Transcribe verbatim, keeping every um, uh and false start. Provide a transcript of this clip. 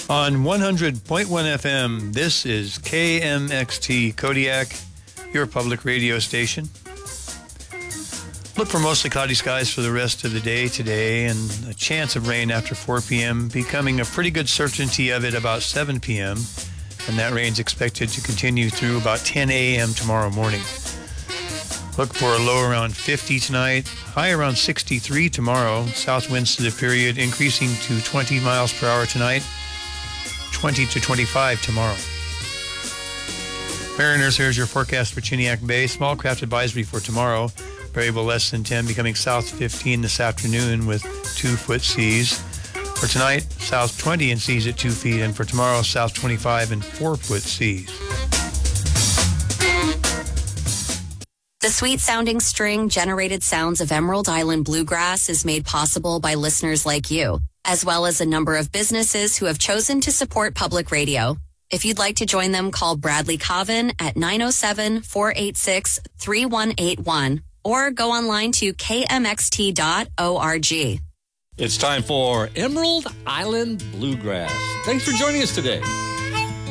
On one hundred point one F M, this is K M X T Kodiak, your public radio station. Look for mostly cloudy skies for the rest of the day today and a chance of rain after four p.m., becoming a pretty good certainty of it about seven p.m., and that rain's expected to continue through about ten a.m. tomorrow morning. Look for a low around fifty tonight, high around sixty-three tomorrow, south winds to the period increasing to twenty miles per hour tonight, twenty to twenty-five tomorrow. Mariners, here's your forecast for Chiniak Bay. Small craft advisory for tomorrow. Variable less than ten, becoming south fifteen this afternoon with two-foot seas. For tonight, south twenty and seas at two feet, and for tomorrow, south twenty-five and four-foot seas. The sweet-sounding string-generated sounds of Emerald Island Bluegrass is made possible by listeners like you, as well as a number of businesses who have chosen to support public radio. If you'd like to join them, call Bradley Coven at nine oh seven, four eight six, three one eight one or go online to k m x t dot org. It's time for Emerald Island Bluegrass. Thanks for joining us today.